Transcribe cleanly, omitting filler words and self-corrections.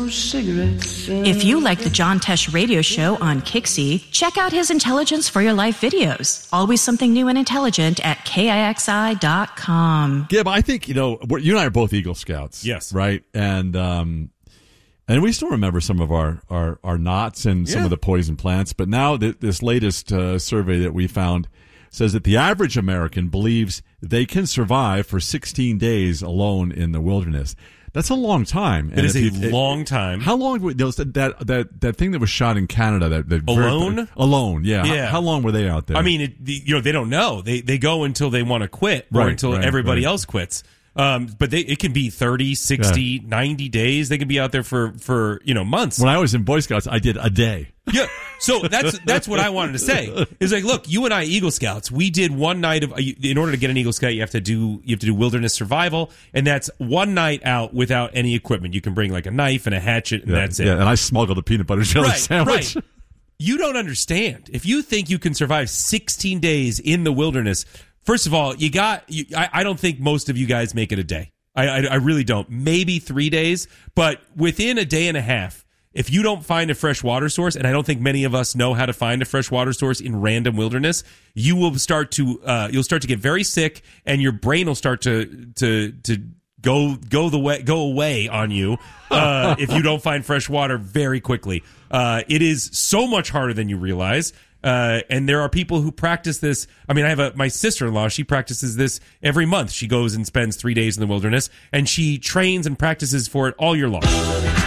some cigarettes. If you like the John Tesh radio show on Kixie, check out his Intelligence for Your Life videos. Always something new and intelligent at KIXI.com. Gib, I think, you and I are both Eagle Scouts. Yes. Right? And we still remember some of our knots and some of the poison plants. But now this latest survey that we found says that the average American believes they can survive for 16 days alone in the wilderness. That's a long time. It is a long time. How long that thing that was shot in Canada? That Alone? Alone, yeah. Yeah. How long were they out there? I mean, they don't know. They go until they want to quit or until everybody else quits. But it can be 30, 60, 90 days. They can be out there for months. When I was in Boy Scouts, I did a day. Yeah. So that's what I wanted to say. Is like, look, you and I, Eagle Scouts, we did one night of, in order to get an Eagle Scout, you have to do wilderness survival, and that's one night out without any equipment. You can bring like a knife and a hatchet, and that's it. Yeah, and I smuggled a peanut butter jelly sandwich. Right. You don't understand. If you think you can survive 16 days in the wilderness, first of all, I don't think most of you guys make it a day. I really don't. Maybe 3 days, but within a day and a half, if you don't find a fresh water source, and I don't think many of us know how to find a fresh water source in random wilderness, you will start to get very sick, and your brain will start to go away on you if you don't find fresh water very quickly. It is so much harder than you realize. And there are people who practice this. I mean, I have my sister-in-law. She practices this every month. She goes and spends 3 days in the wilderness, and she trains and practices for it all year long.